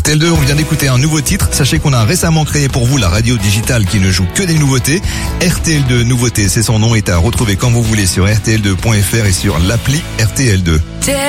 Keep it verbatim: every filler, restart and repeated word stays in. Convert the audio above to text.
R T L deux, on vient d'écouter un nouveau titre. Sachez qu'on a récemment créé pour vous la radio digitale qui ne joue que des nouveautés. R T L deux Nouveautés, c'est son nom, est à retrouver quand vous voulez sur R T L deux point F R et sur l'appli R T L deux.